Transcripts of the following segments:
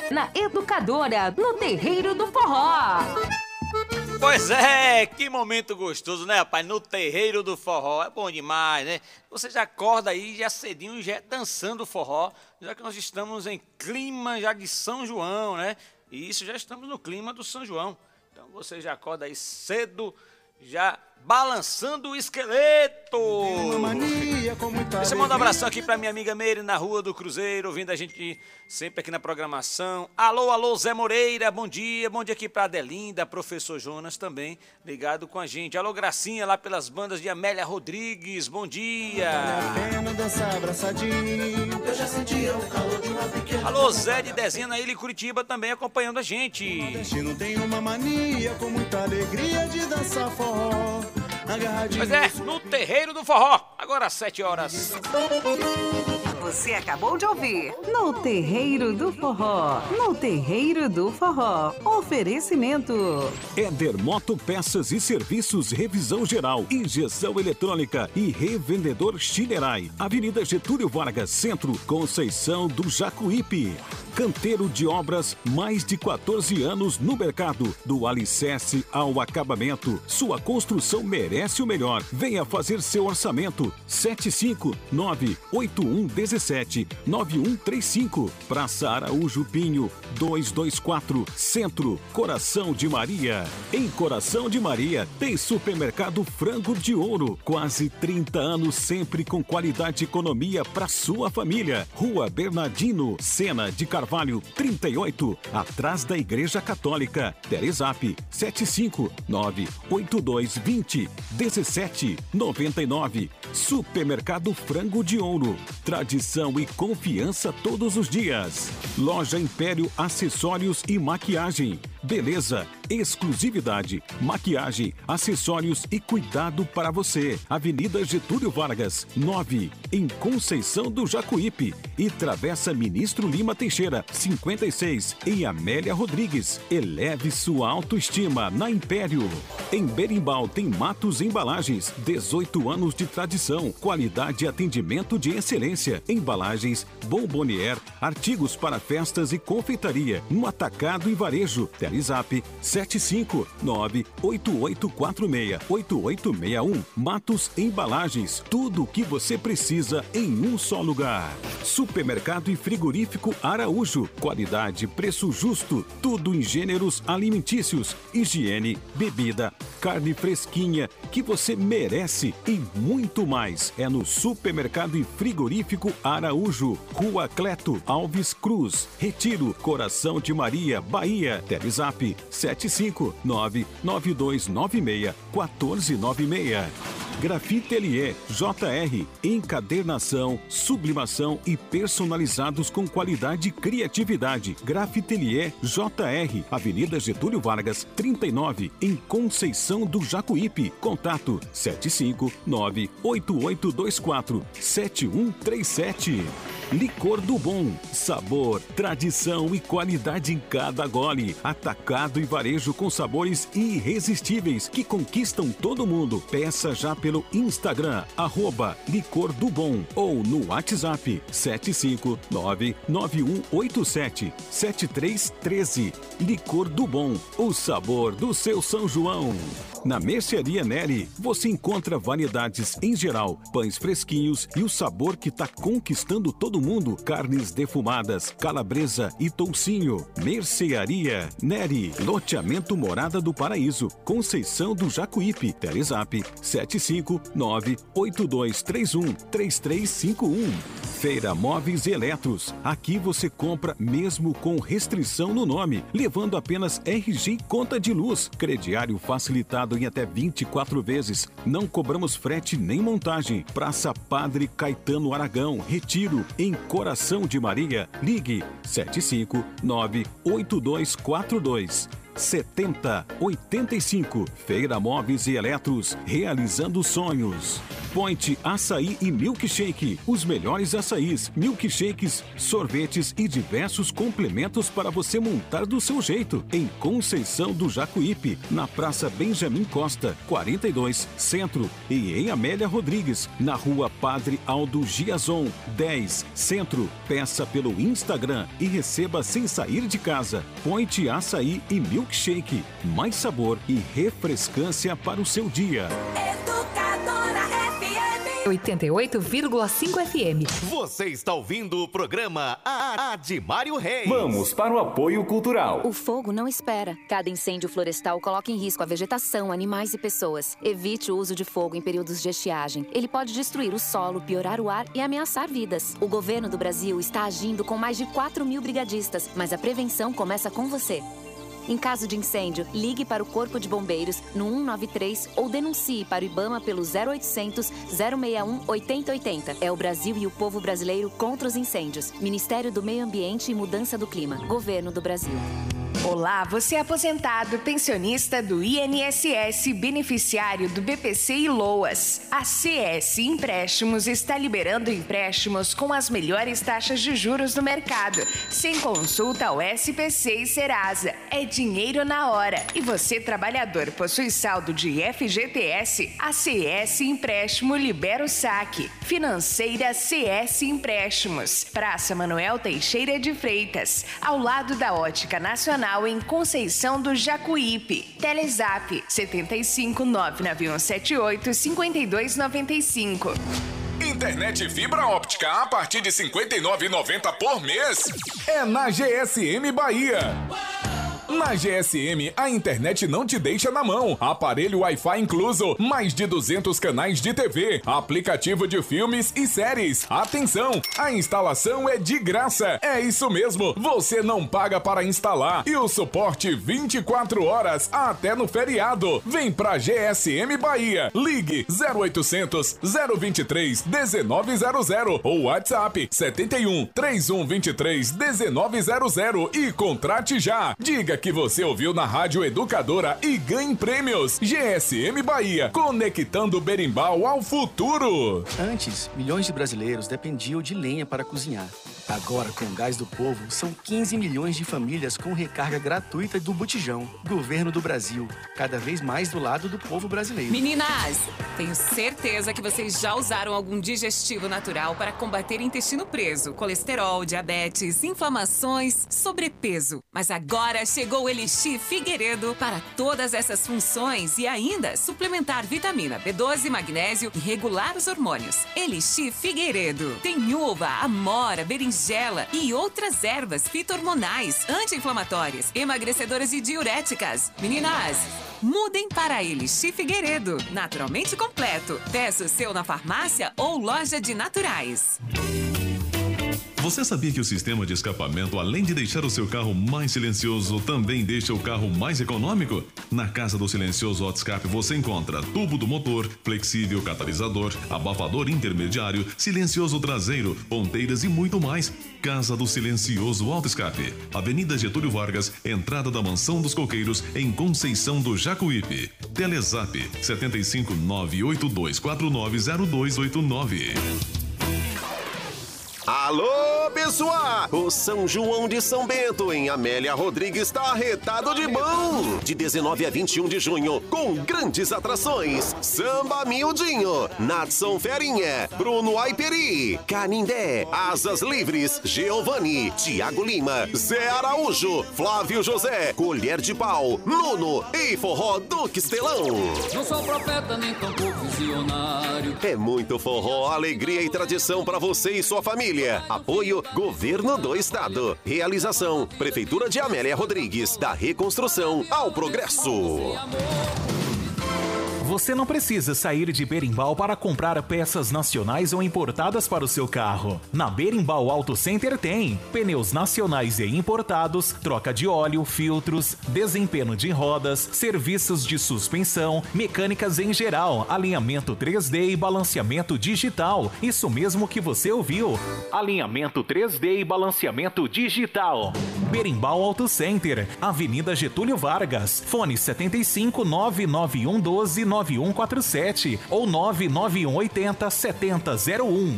na Educadora, no Terreiro do Forró. Pois é, que momento gostoso, né, rapaz? No Terreiro do Forró, é bom demais, né? Você já acorda aí, já cedinho, já dançando forró, já que nós estamos em clima já de São João, né? E isso, já estamos no clima do São João. Então você já acorda aí cedo, já balançando o esqueleto. Deixa eu mandar um abração aqui pra minha amiga Meire na Rua do Cruzeiro, ouvindo a gente sempre aqui na programação. Alô, alô, Zé Moreira, bom dia aqui pra Adelinda, professor Jonas também, ligado com a gente. Alô, Gracinha, lá pelas bandas de Amélia Rodrigues, bom dia. Alô, Zé de Desenha na Ilha Curitiba também acompanhando a gente. Não tem uma mania com muita alegria de dançar forró. Pois é, no Terreiro do Forró, agora às 7 horas. Você acabou de ouvir No Terreiro do Forró. No Terreiro do Forró. Oferecimento Éder Moto Peças e Serviços, revisão geral, injeção eletrônica e revendedor Chinerai. Avenida Getúlio Vargas, Centro, Conceição do Jacuípe. Canteiro de Obras, mais de 14 anos no mercado. Do alicerce ao acabamento, sua construção merece o melhor. Venha fazer seu orçamento. 759-8117-9135. Praça Araújo Pinho, 224, Centro, Coração de Maria. Em Coração de Maria, tem supermercado Frango de Ouro. Quase 30 anos, sempre com qualidade e economia para sua família. Rua Bernardino, Sena de Carvalho, 38, atrás da Igreja Católica. Telezap 759-8220-1799. Supermercado Frango de Ouro. Tradição e confiança todos os dias. Loja Império Acessórios e Maquiagem. Beleza, exclusividade, maquiagem, acessórios e cuidado para você. Avenida Getúlio Vargas, 9, em Conceição do Jacuípe. E Travessa Ministro Lima Teixeira, 56, em Amélia Rodrigues. Eleve sua autoestima na Império. Em Berimbau tem Matos Embalagens, 18 anos de tradição, qualidade e atendimento de excelência. Embalagens, bombonier, artigos para festas e confeitaria, no atacado e varejo. Telezap 759-8846-8861. Matos Embalagens, tudo o que você precisa em um só lugar. Supermercado e frigorífico Araújo, qualidade, preço justo, tudo em gêneros alimentícios, higiene, bebida, carne fresquinha que você merece e muito mais. É no Supermercado e Frigorífico Araújo, Rua Cleto Alves Cruz, Retiro, Coração de Maria, Bahia. Telezap 759-9296-1496. Grafite Atelier JR, encadernação, sublimação e personalizados com qualidade e criatividade. Grafite Atelier JR, Avenida Getúlio Vargas, 39, em Conceição do Jacuípe. Contato 759-8824-7137. Licor do Bom, sabor, tradição e qualidade em cada gole. Atacado e varejo com sabores irresistíveis que conquistam todo mundo. Peça já pelo Instagram, @Licor do Bom, ou no WhatsApp 759-9187-7313. Licor do Bom, o sabor do seu São João. Na Mercearia Neri, você encontra variedades em geral, pães fresquinhos e o sabor que está conquistando todo mundo. Carnes defumadas, calabresa e toucinho. Mercearia Neri, loteamento Morada do Paraíso, Conceição do Jacuípe. Telezap 759-8231-3351. Feira Móveis e Eletros. Aqui você compra mesmo com restrição no nome, levando apenas RG e conta de luz. Crediário facilitado em até 24 vezes. Não cobramos frete nem montagem. Praça Padre Caetano Aragão, Retiro, em Coração de Maria. Ligue 759-8242 7085. Feira Móveis e Eletros, realizando sonhos. Point Açaí e Milkshake. Os melhores açaís, milkshakes, sorvetes e diversos complementos para você montar do seu jeito. Em Conceição do Jacuípe, na Praça Benjamin Costa, 42, Centro. E em Amélia Rodrigues, na Rua Padre Aldo Giazon, 10, Centro. Peça pelo Instagram e receba sem sair de casa. Point Açaí e Milkshake. Mais sabor e refrescância para o seu dia. 88,5 FM. Você está ouvindo o programa Admário Reis. Vamos para o apoio cultural. O fogo não espera. Cada incêndio florestal coloca em risco a vegetação, animais e pessoas. Evite o uso de fogo em períodos de estiagem. Ele pode destruir o solo, piorar o ar e ameaçar vidas. O governo do Brasil está agindo com mais de 4.000 brigadistas, mas a prevenção começa com você. Em caso de incêndio, ligue para o Corpo de Bombeiros no 193 ou denuncie para o IBAMA pelo 0800 061 8080. É o Brasil e o povo brasileiro contra os incêndios. Ministério do Meio Ambiente e Mudança do Clima. Governo do Brasil. Olá, você é aposentado, pensionista do INSS, beneficiário do BPC e LOAS. A CS Empréstimos está liberando empréstimos com as melhores taxas de juros do mercado, sem consulta ao SPC e Serasa. É dinheiro na hora. E você, trabalhador, possui saldo de FGTS? A CS Empréstimo libera o saque. Financeira CS Empréstimos. Praça Manuel Teixeira de Freitas, ao lado da Ótica Nacional, em Conceição do Jacuípe. Telezap 75 99178 5295. Internet fibra óptica a partir de R$ 59,90 por mês. É na GSM Bahia. Na GSM, a internet não te deixa na mão. Aparelho Wi-Fi incluso, mais de 200 canais de TV, aplicativo de filmes e séries. Atenção, a instalação é de graça. É isso mesmo, você não paga para instalar. E o suporte 24 horas até no feriado. Vem pra GSM Bahia. Ligue 0800 023 1900 ou WhatsApp 71 3123 1900 e contrate já. Diga que você ouviu na Rádio Educadora e ganhe prêmios. GSM Bahia, conectando o berimbau ao futuro. Antes, milhões de brasileiros dependiam de lenha para cozinhar. Agora, com o Gás do Povo, são 15 milhões de famílias com recarga gratuita do botijão. Governo do Brasil, cada vez mais do lado do povo brasileiro. Meninas, tenho certeza que vocês já usaram algum digestivo natural para combater intestino preso, colesterol, diabetes, inflamações, sobrepeso. Mas agora chegou o Elixir Figueiredo para todas essas funções e ainda suplementar vitamina B12, magnésio e regular os hormônios. Elixir Figueiredo tem uva, amora, berinjela e outras ervas fito-hormonais, anti-inflamatórias, emagrecedoras e diuréticas. Meninas, mudem para Elixir Figueiredo, naturalmente completo. Peça o seu na farmácia ou loja de naturais. Você sabia que o sistema de escapamento, além de deixar o seu carro mais silencioso, também deixa o carro mais econômico? Na Casa do Silencioso Autoscape você encontra tubo do motor, flexível catalisador, abafador intermediário, silencioso traseiro, ponteiras e muito mais. Casa do Silencioso Autoscape, Avenida Getúlio Vargas, entrada da Mansão dos Coqueiros, em Conceição do Jacuípe. Telezap 75 982490289. Alô, pessoal! O São João de São Bento, em Amélia Rodrigues, está arretado de bom! De 19 a 21 de junho, com grandes atrações. Samba Miudinho, Natson Ferinha, Bruno Aiperi, Canindé, Asas Livres, Giovanni, Tiago Lima, Zé Araújo, Flávio José, Colher de Pau, Nuno e Forró do Quistelão. Não sou profeta nem tampouco visionário. É muito forró, alegria e tradição para você e sua família. Apoio Governo do Estado. Realização Prefeitura de Amélia Rodrigues. Da reconstrução ao progresso. Você não precisa sair de Berimbau para comprar peças nacionais ou importadas para o seu carro. Na Berimbau Auto Center tem pneus nacionais e importados, troca de óleo, filtros, desempenho de rodas, serviços de suspensão, mecânicas em geral, alinhamento 3D e balanceamento digital. Isso mesmo que você ouviu. Alinhamento 3D e balanceamento digital. Berimbau Auto Center, Avenida Getúlio Vargas, fone 75 99112 9147 ou 99180 7001.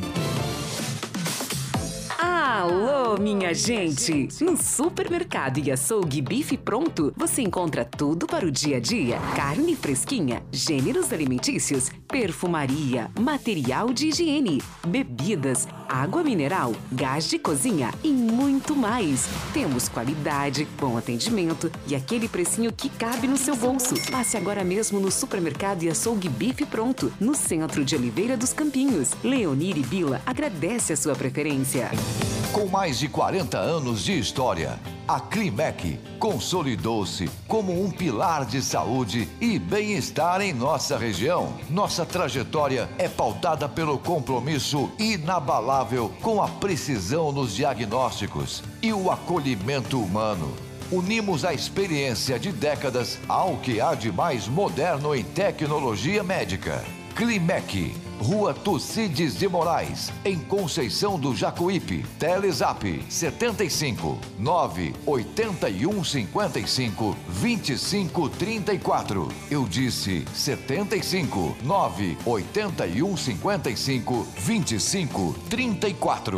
Alô, minha gente! No Supermercado e Açougue Bife Pronto, você encontra tudo para o dia a dia. Carne fresquinha, gêneros alimentícios, perfumaria, material de higiene, bebidas, água mineral, gás de cozinha e muito mais. Temos qualidade, bom atendimento e aquele precinho que cabe no seu bolso. Passe agora mesmo no Supermercado e Açougue Bife Pronto, no centro de Oliveira dos Campinhos. Leonir e Bila agradece a sua preferência. Com mais de 40 anos de história, a Climec consolidou-se como um pilar de saúde e bem-estar em nossa região. Nossa trajetória é pautada pelo compromisso inabalável com a precisão nos diagnósticos e o acolhimento humano. Unimos a experiência de décadas ao que há de mais moderno em tecnologia médica. Climec, Rua Tucídides de Moraes, em Conceição do Jacuípe. Telezap 75 981 55 25 34. Eu disse 75 981 55 25 34.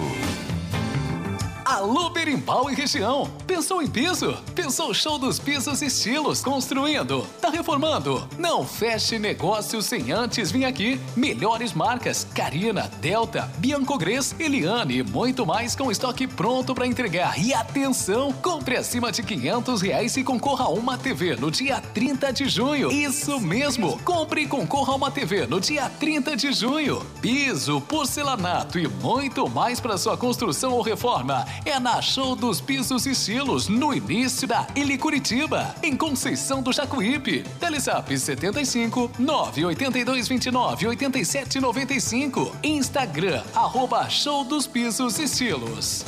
Alô, Berimbau e região! Pensou em piso? Pensou Show dos Pisos e Estilos? Construindo? Tá reformando? Não feche negócio sem antes vir aqui. Melhores marcas: Carina, Delta, Biancogres, Eliane e muito mais com estoque pronto para entregar. E atenção! Compre acima de R$500 e concorra a uma TV no dia 30 de junho. Isso mesmo! Compre e concorra a uma TV no dia 30 de junho. Piso, porcelanato e muito mais para sua construção ou reforma. É na Show dos Pisos e Estilos, no início da Ilha Curitiba, em Conceição do Jacuípe. Telezap 75 982 29 87 95. Instagram, @Show dos Pisos e Estilos.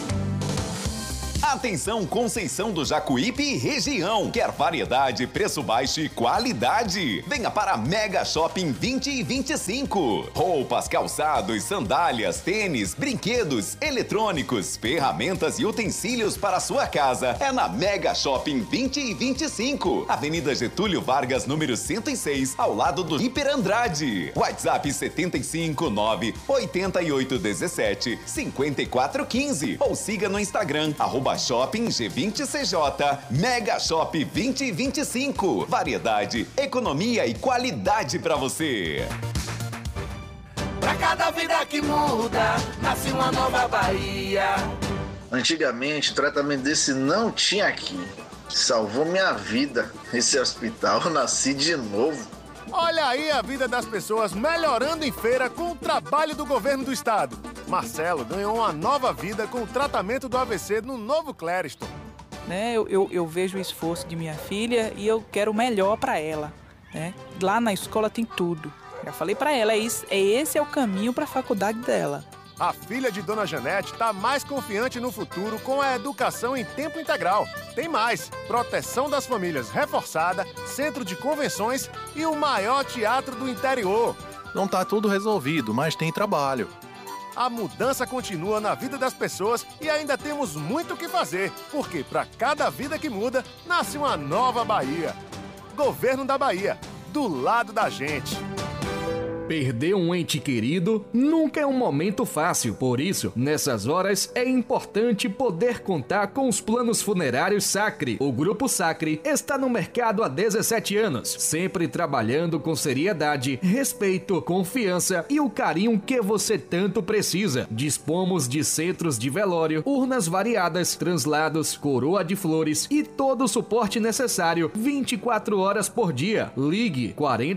Atenção, Conceição do Jacuípe e região. Quer variedade, preço baixo e qualidade? Venha para a Mega Shopping 20 e 25. Roupas, calçados, sandálias, tênis, brinquedos, eletrônicos, ferramentas e utensílios para a sua casa. É na Mega Shopping 20 e 25. Avenida Getúlio Vargas, número 106, ao lado do Hiper Andrade. WhatsApp 75 988 17 54 15. Ou siga no Instagram, @Shopping G20CJ, Mega Shop 2025. Variedade, economia e qualidade pra você. Pra cada vida que muda, nasce uma nova Bahia. Antigamente, o tratamento desse não tinha aqui. Salvou minha vida. Esse hospital, eu nasci de novo. Olha aí a vida das pessoas melhorando em feira com o trabalho do governo do estado. Marcelo ganhou uma nova vida com o tratamento do AVC no Novo Clériston. Eu vejo o esforço de minha filha e eu quero o melhor para ela. Né? Lá na escola tem tudo. Já falei para ela, esse é o caminho para a faculdade dela. A filha de Dona Janete está mais confiante no futuro com a educação em tempo integral. Tem mais: proteção das famílias reforçada, centro de convenções e o maior teatro do interior. Não está tudo resolvido, mas tem trabalho. A mudança continua na vida das pessoas e ainda temos muito o que fazer, porque para cada vida que muda, nasce uma nova Bahia. Governo da Bahia, do lado da gente. Perder um ente querido nunca é um momento fácil, por isso, nessas horas é importante poder contar com os planos funerários Sacre. O Grupo Sacre está no mercado há 17 anos, sempre trabalhando com seriedade, respeito, confiança e o carinho que você tanto precisa. Dispomos de centros de velório, urnas variadas, translados, coroa de flores e todo o suporte necessário 24 horas por dia. Ligue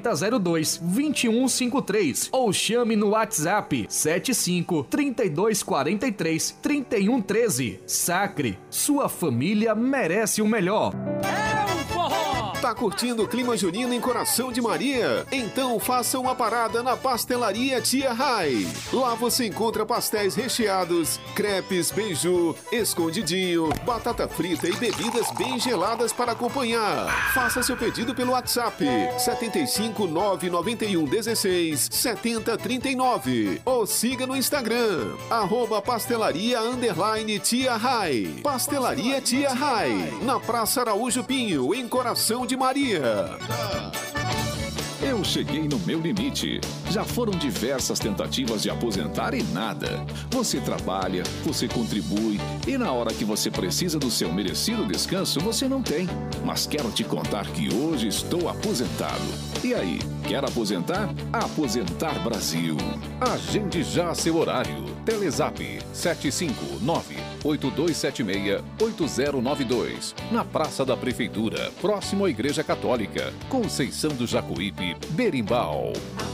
4002-2153 ou chame no WhatsApp 75 32 43 31 13. Sacre, sua família merece o melhor. É o forró! Tá curtindo o clima junino em Coração de Maria? Então faça uma parada na Pastelaria Tia Rai. Lá você encontra pastéis recheados, crepes, beiju, escondidinho, batata frita e bebidas bem geladas para acompanhar. Faça seu pedido pelo WhatsApp 75 991 16 70 39 ou siga no Instagram @pastelaria_Tia Rai. Pastelaria Tia Rai, na Praça Araújo Pinho, em Coração de Maria. Eu cheguei no meu limite. Já foram diversas tentativas de aposentar e nada. Você trabalha, você contribui e na hora que você precisa do seu merecido descanso, você não tem. Mas quero te contar que hoje estou aposentado. E aí, quer aposentar? Aposentar Brasil. Agende já seu horário. Telezap 759-8276-8092. Na Praça da Prefeitura, próximo à Igreja Católica. Conceição do Jacuípe, Berimbau.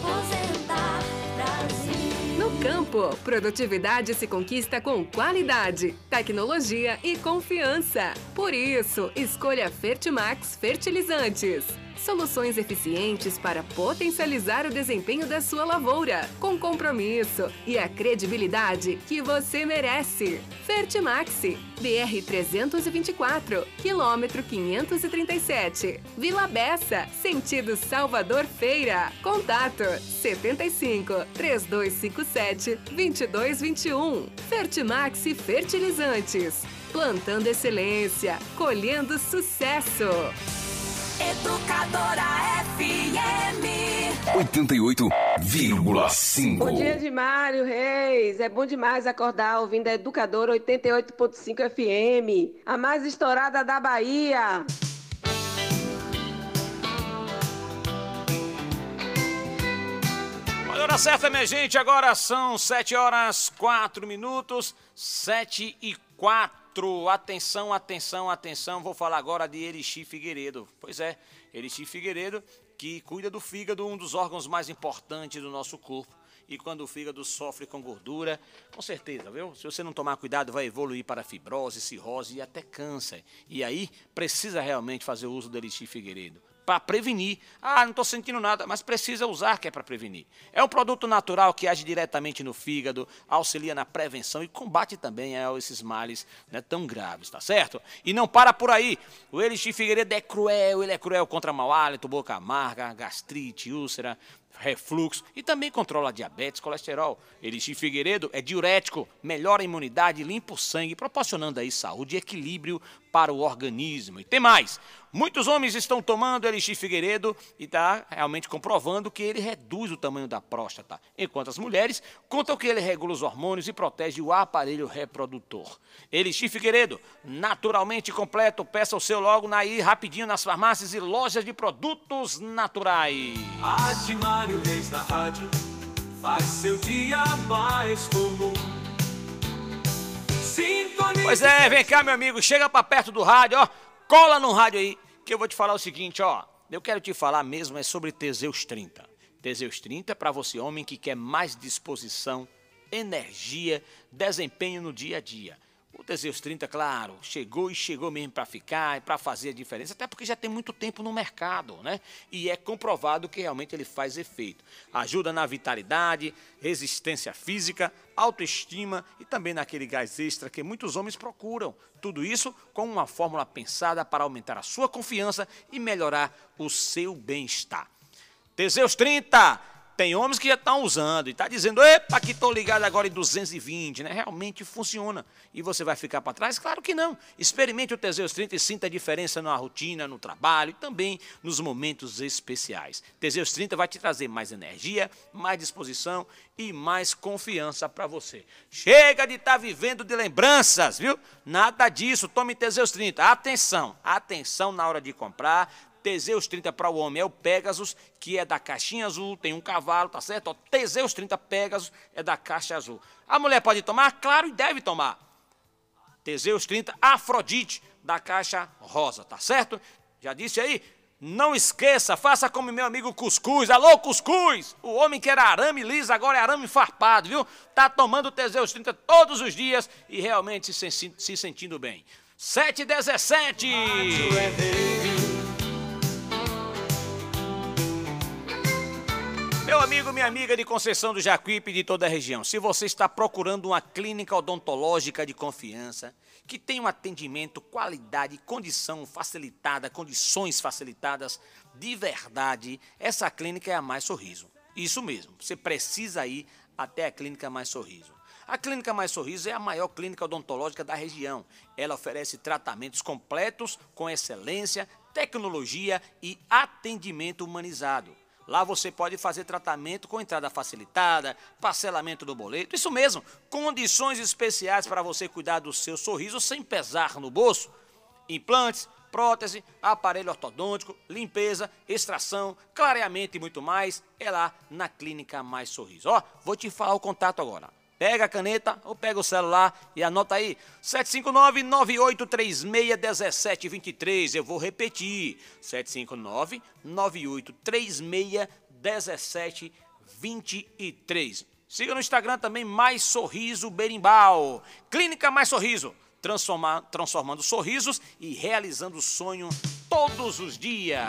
No campo, produtividade se conquista com qualidade, tecnologia e confiança. Por isso, escolha Fertimax Fertilizantes. Soluções eficientes para potencializar o desempenho da sua lavoura, com compromisso e a credibilidade que você merece. Fertimax, BR 324, quilômetro 537, Vila Bessa, sentido Salvador Feira. Contato 75 3257 2221. Fertimax Fertilizantes. Plantando excelência, colhendo sucesso. Educadora FM 88,5. Bom dia de Mário Reis. É bom demais acordar ouvindo a Educadora 88,5 FM, a mais estourada da Bahia. Hora certa, minha gente, agora são 7h04, 7h04. Atenção, atenção, atenção, vou falar agora de Elixir Figueiredo. Pois é, Elixir Figueiredo, que cuida do fígado, um dos órgãos mais importantes do nosso corpo. E quando o fígado sofre com gordura, com certeza, viu? Se você não tomar cuidado, vai evoluir para fibrose, cirrose e até câncer. E aí, precisa realmente fazer uso do Elixir Figueiredo. Para prevenir. Não estou sentindo nada, mas precisa usar, que é para prevenir. É um produto natural que age diretamente no fígado, auxilia na prevenção e combate também esses males, né, tão graves, tá certo? E não para por aí. O Elixir Figueiredo é cruel, ele é cruel contra mau hálito, boca amarga, gastrite, úlcera, refluxo e também controla diabetes, colesterol. Elixir Figueiredo é diurético, melhora a imunidade, limpa o sangue, proporcionando aí saúde e equilíbrio para o organismo. E tem mais, muitos homens estão tomando Elixir Figueiredo e está realmente comprovando que ele reduz o tamanho da próstata, enquanto as mulheres contam que ele regula os hormônios e protege o aparelho reprodutor. Elixir Figueiredo, naturalmente completo, peça o seu logo rapidinho nas farmácias e lojas de produtos naturais. Mário Reis na rádio faz seu dia mais comum. Pois é, vem cá, meu amigo, chega pra perto do rádio, ó, cola no rádio aí, que eu vou te falar o seguinte, ó, eu quero te falar mesmo sobre Teseus 30. Teseus 30 é pra você, homem, que quer mais disposição, energia, desempenho no dia a dia. O Teseus 30, claro, chegou mesmo para ficar e para fazer a diferença, até porque já tem muito tempo no mercado, né? E é comprovado que realmente ele faz efeito. Ajuda na vitalidade, resistência física, autoestima e também naquele gás extra que muitos homens procuram. Tudo isso com uma fórmula pensada para aumentar a sua confiança e melhorar o seu bem-estar. Teseus 30! Tem homens que já estão usando e está dizendo, epa, que estou ligado agora em 220, né? Realmente funciona. E você vai ficar para trás? Claro que não. Experimente o Teseus 30 e sinta a diferença na rotina, no trabalho e também nos momentos especiais. Teseus 30 vai te trazer mais energia, mais disposição e mais confiança para você. Chega de estar vivendo de lembranças, viu? Nada disso. Tome Teseus 30. Atenção, atenção na hora de comprar. Teseus 30 para o homem é o Pegasus, que é da caixinha azul, tem um cavalo, tá certo? Ó, Teseus 30 Pegasus é da caixa azul. A mulher pode tomar? Claro, e deve tomar. Teseus 30 Afrodite, da caixa rosa, tá certo? Já disse aí? Não esqueça, faça como meu amigo Cuscuz. Alô, Cuscuz! O homem que era arame liso, agora é arame farpado, viu? Tá tomando Teseus 30 todos os dias e realmente se sentindo bem. 7h17. amigo, minha amiga de Conceição do Jacuípe e de toda a região, se você está procurando uma clínica odontológica de confiança, que tem um atendimento, qualidade, condições facilitadas, de verdade, essa clínica é a Mais Sorriso. Isso mesmo, você precisa ir até a Clínica Mais Sorriso. A Clínica Mais Sorriso é a maior clínica odontológica da região. Ela oferece tratamentos completos, com excelência, tecnologia e atendimento humanizado. Lá você pode fazer tratamento com entrada facilitada, parcelamento do boleto, isso mesmo, condições especiais para você cuidar do seu sorriso sem pesar no bolso. Implantes, prótese, aparelho ortodôntico, limpeza, extração, clareamento e muito mais, é lá na Clínica Mais Sorriso. Ó, vou te falar o contato agora. Pega a caneta ou pega o celular e anota aí, 759-9836-1723. Eu vou repetir, 759-9836-1723. Siga no Instagram também, Mais Sorriso Berimbau. Clínica Mais Sorriso, transformando sorrisos e realizando o sonho todos os dias.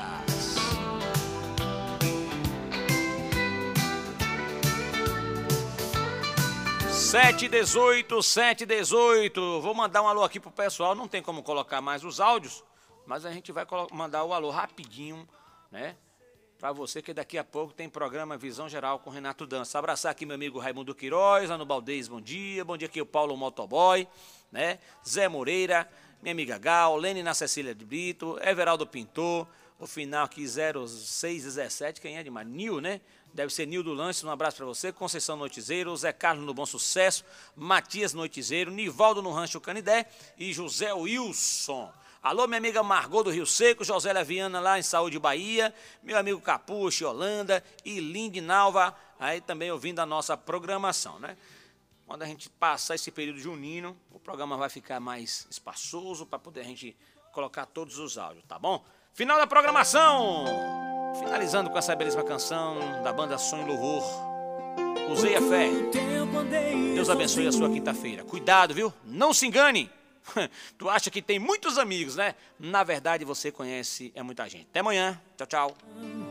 718. Vou mandar um alô aqui pro pessoal. Não tem como colocar mais os áudios, mas a gente vai mandar o alô rapidinho, né? Pra você que daqui a pouco tem programa Visão Geral com Renato Dança. Abraçar aqui meu amigo Raimundo Queiroz, lá no Baldez, bom dia. Bom dia aqui o Paulo Motoboy, né? Zé Moreira, minha amiga Gal, Lênina Cecília de Brito, Everaldo Pintor, o final aqui 0617, quem é demais? Nil, né? Deve ser Nil do Lanche, um abraço para você. Conceição Noitizeiro, Zé Carlos no Bom Sucesso, Matias Noitizeiro, Nivaldo no Rancho Canidé e José Wilson. Alô, minha amiga Margot do Rio Seco, Josélia Viana lá em Saúde, Bahia, meu amigo Capuche, Holanda e Linde Nalva, aí também ouvindo a nossa programação, né? Quando a gente passar esse período junino, o programa vai ficar mais espaçoso para poder a gente colocar todos os áudios, tá bom? Final da programação! Finalizando com essa belíssima canção da banda Sonho e Louvor, Usei a Fé. Deus abençoe a sua quinta-feira. Cuidado, viu? Não se engane. Tu acha que tem muitos amigos, né? Na verdade, você conhece muita gente. Até amanhã. Tchau, tchau.